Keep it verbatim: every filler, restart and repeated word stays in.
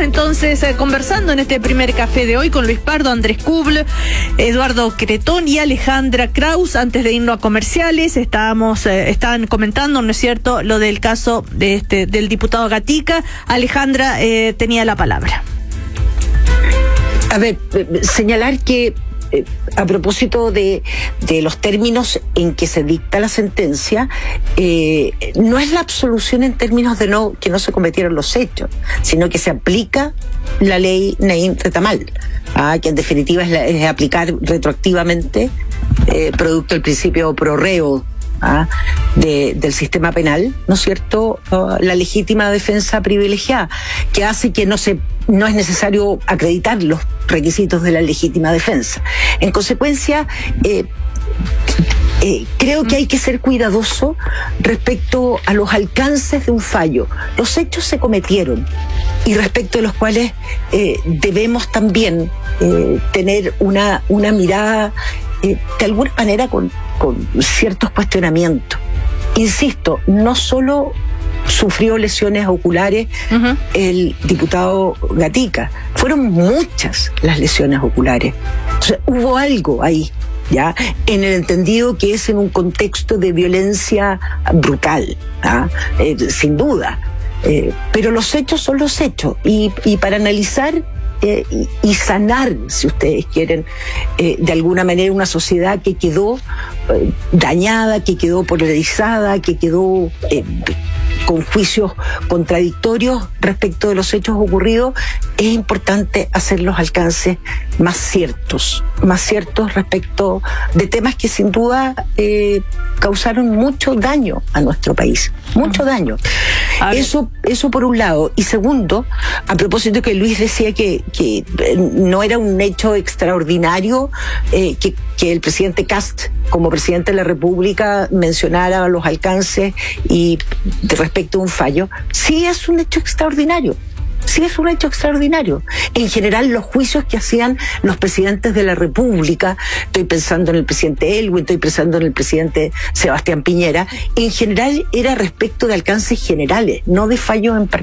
entonces eh, conversando en este primer café de hoy con Luis Pardo, Andrés Kubl, Eduardo Cretón y Alejandra Kraus. Antes de irnos a comerciales, estábamos, eh, estaban comentando, ¿no es cierto?, lo del caso de este del diputado Gatica. Alejandra eh, tenía la palabra. A ver, señalar que Eh, a propósito de, de los términos en que se dicta la sentencia, eh, no es la absolución en términos de no que no se cometieron los hechos, sino que se aplica la ley Naim Retamal, ah, que en definitiva es, la, es aplicar retroactivamente, eh, producto del principio pro reo, ¿ah? de, del sistema penal, ¿no es cierto?, uh, la legítima defensa privilegiada, que hace que no se no es necesario acreditar los requisitos de la legítima defensa. En consecuencia, eh, eh, creo que hay que ser cuidadoso respecto a los alcances de un fallo. Los hechos se cometieron y respecto a los cuales eh, debemos también eh, tener una, una mirada eh, de alguna manera con, con ciertos cuestionamientos. Insisto, no solo sufrió lesiones oculares uh-huh. el diputado Gatica, fueron muchas las lesiones oculares. Entonces, hubo algo ahí, ya, en el entendido que es en un contexto de violencia brutal, ¿ah? eh, sin duda. Eh, pero los hechos son los hechos, y, y para analizar eh, y, y sanar, si ustedes quieren, eh, de alguna manera una sociedad que quedó eh, dañada, que quedó polarizada, que quedó eh, con juicios contradictorios respecto de los hechos ocurridos, es importante hacer los alcances más ciertos, más ciertos respecto de temas que sin duda eh, causaron mucho daño a nuestro país, mucho uh-huh. daño. Eso, eso por un lado. Y segundo, a propósito que Luis decía que, que no era un hecho extraordinario eh, que, que el presidente Kast, como presidente de la República, mencionara los alcances y de respecto a un fallo. Sí es un hecho extraordinario. Sí es un hecho extraordinario. En general, los juicios que hacían los presidentes de la República, estoy pensando en el presidente Elwin, estoy pensando en el presidente Sebastián Piñera, en general era respecto de alcances generales, no de fallos en particular.